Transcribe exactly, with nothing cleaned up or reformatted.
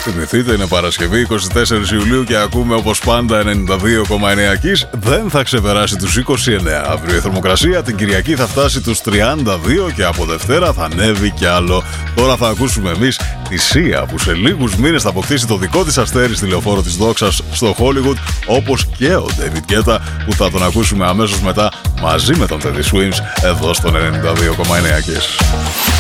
Θυμηθείτε, είναι Παρασκευή εικοστή τέταρτη Ιουλίου και ακούμε όπως πάντα ενενήντα δύο κόμμα εννέα Kiss. Δεν θα ξεπεράσει τους είκοσι εννέα. Αύριο η θερμοκρασία την Κυριακή θα φτάσει τους τριάντα δύο και από Δευτέρα θα ανέβει κι άλλο. Τώρα θα ακούσουμε εμείς τη Σία που σε λίγους μήνες θα αποκτήσει το δικό της αστέρι στη λεωφόρο της δόξας στο Hollywood, όπως και ο David Guetta που θα τον ακούσουμε αμέσως μετά μαζί με τον Teddy Swims εδώ στον ενενήντα δύο κόμμα εννέα Kiss.